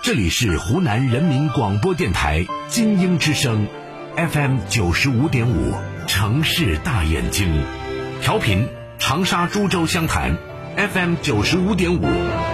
这里是湖南人民广播电台金鹰之声 FM 95.5城市大眼睛，调频长沙株洲湘潭 FM 95.5